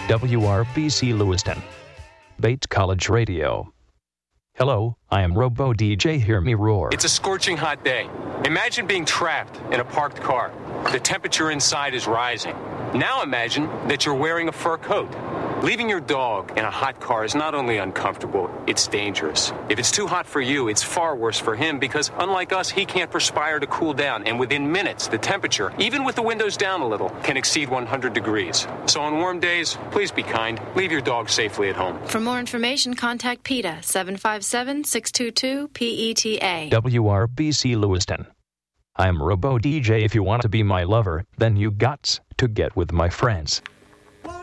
WRBC Lewiston. Bates College Radio. Hello, I am Robo DJ Hear Me Roar. It's a scorching hot day. Imagine being trapped in a parked car. The temperature inside is rising. Now imagine that you're wearing a fur coat. Leaving your dog in a hot car is not only uncomfortable, it's dangerous. If it's too hot for you, it's far worse for him because, unlike us, he can't perspire to cool down. And within minutes, the temperature, even with the windows down a little, can exceed 100 degrees. So on warm days, please be kind. Leave your dog safely at home. For more information, contact PETA, 757-622-PETA. WRBC Lewiston. I'm Robo DJ. If you want to be my lover, then you gots to get with my friends.